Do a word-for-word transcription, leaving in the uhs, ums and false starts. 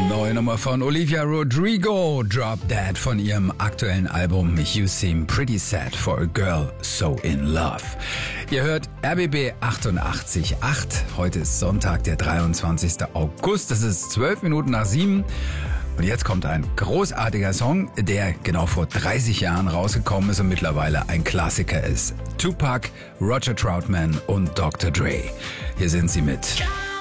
Neue Nummer von Olivia Rodrigo, Drop Dead von ihrem aktuellen Album You Seem Pretty Sad for a Girl So in Love. Ihr hört R B B achtundachtzig Komma acht. Heute ist Sonntag, der dreiundzwanzigster August. Es ist zwölf Minuten nach sieben. Und jetzt kommt ein großartiger Song, der genau vor dreißig Jahren rausgekommen ist und mittlerweile ein Klassiker ist. Tupac, Roger Troutman und Doktor Dre. Hier sind sie mit